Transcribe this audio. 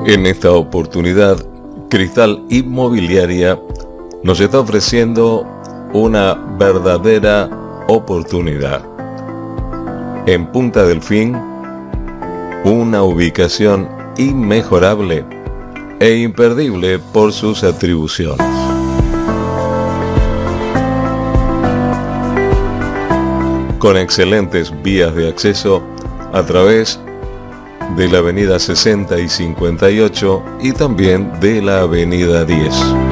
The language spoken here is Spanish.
En esta oportunidad, Cristal Inmobiliaria nos está ofreciendo una verdadera oportunidad. En Punta Delfín, una ubicación inmejorable e imperdible por sus atribuciones. Con excelentes vías de acceso a través de la avenida 60 y 58 y también de la avenida 10.